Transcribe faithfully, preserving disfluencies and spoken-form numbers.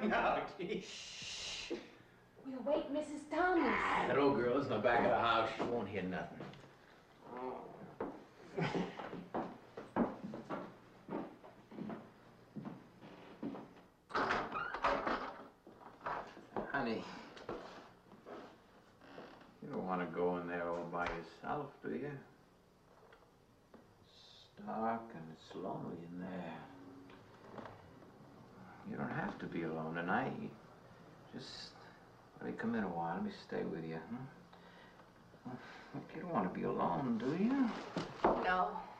going out. Shh. We'll wake Missus Thomas. That old girl's in the back of the house. She won't hear nothing. Honey, you don't want to go in there all by yourself, do you? It's dark and it's lonely in there. You don't have to be alone tonight. You just let me come in a while. Let me stay with you. Hmm? You don't want to be alone, do you? No.